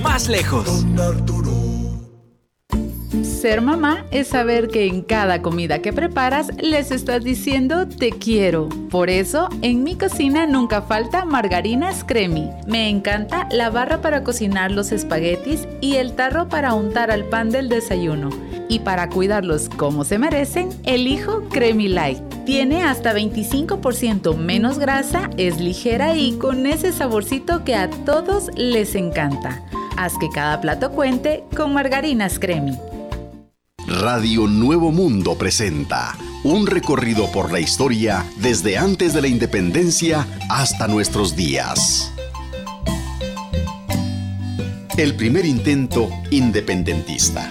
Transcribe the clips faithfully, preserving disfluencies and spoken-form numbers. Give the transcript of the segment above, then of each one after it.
más lejos. Ser mamá es saber que en cada comida que preparas les estás diciendo te quiero. Por eso, en mi cocina nunca falta margarinas Cremi. Me encanta la barra para cocinar los espaguetis y el tarro para untar al pan del desayuno. Y para cuidarlos como se merecen, elijo Cremi Light. Tiene hasta veinticinco por ciento menos grasa, es ligera y con ese saborcito que a todos les encanta. Haz que cada plato cuente con margarinas Cremi. Radio Nuevo Mundo presenta un recorrido por la historia desde antes de la independencia hasta nuestros días. El primer intento independentista.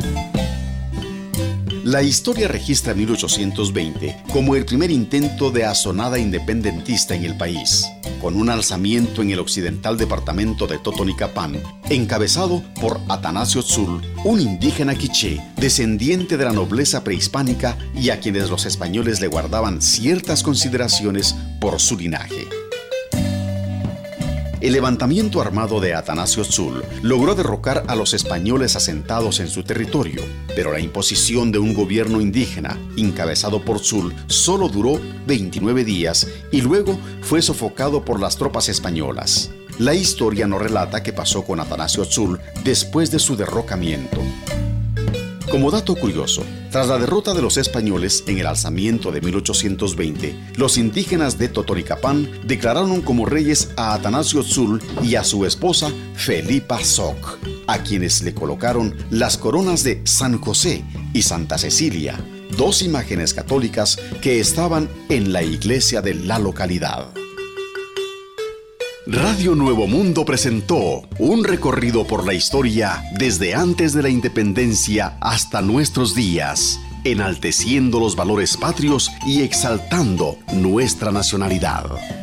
La historia registra mil ochocientos veinte como el primer intento de asonada independentista en el país, con un alzamiento en el occidental departamento de Totonicapán, encabezado por Atanasio Tzul, un indígena quiché, descendiente de la nobleza prehispánica y a quienes los españoles le guardaban ciertas consideraciones por su linaje. El levantamiento armado de Atanasio Tzul logró derrocar a los españoles asentados en su territorio, pero la imposición de un gobierno indígena, encabezado por Tzul, solo duró veintinueve días y luego fue sofocado por las tropas españolas. La historia no relata qué pasó con Atanasio Tzul después de su derrocamiento. Como dato curioso, tras la derrota de los españoles en el alzamiento de mil ochocientos veinte, los indígenas de Totonicapán declararon como reyes a Atanasio Tzul y a su esposa Felipa Soc, a quienes le colocaron las coronas de San José y Santa Cecilia, dos imágenes católicas que estaban en la iglesia de la localidad. Radio Nuevo Mundo presentó un recorrido por la historia desde antes de la independencia hasta nuestros días, enalteciendo los valores patrios y exaltando nuestra nacionalidad.